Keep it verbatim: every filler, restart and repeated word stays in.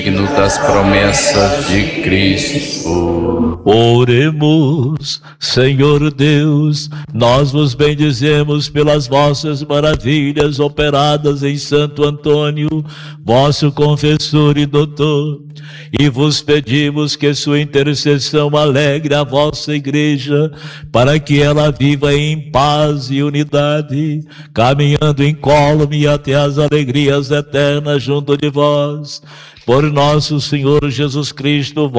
digno das promessas de Cristo. Oremos. Senhor Deus, nós vos bendizemos pelas vossas maravilhas operadas em Santo Antônio, vosso confessor e doutor, e vos pedimos que sua intercessão alegre a vossa igreja, para que ela viva em paz e unidade, caminhando incólume até as alegrias eternas junto de vós. Por nosso Senhor Jesus Cristo,